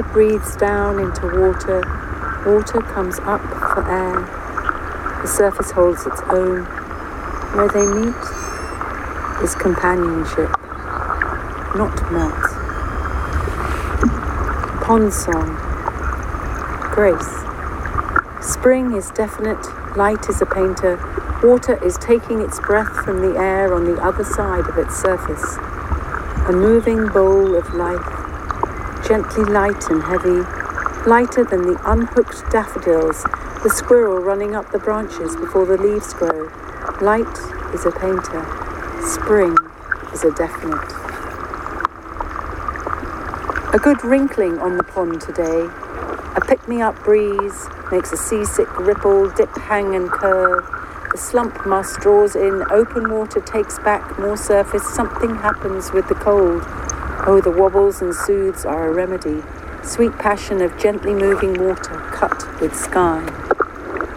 breathes down into water. Water comes up for air. The surface holds its own. Where they meet is companionship, not melt. Pond song. Grace. Spring is definite, light is a painter, water is taking its breath from the air on the other side of its surface. A moving bowl of life, gently light and heavy, lighter than the unhooked daffodils, the squirrel running up the branches before the leaves grow. Light is a painter, spring is a definite. A good wrinkling on the pond today. A pick-me-up breeze makes a seasick ripple dip, hang and curve. The slump must draws in, open water takes back more surface. Something happens with the cold. Oh, the wobbles and soothes are a remedy. Sweet passion of gently moving water cut with sky.